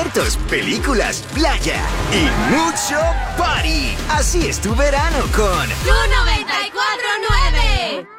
conciertos, películas, playa y mucho party. Así es tu verano con Tu 94.9.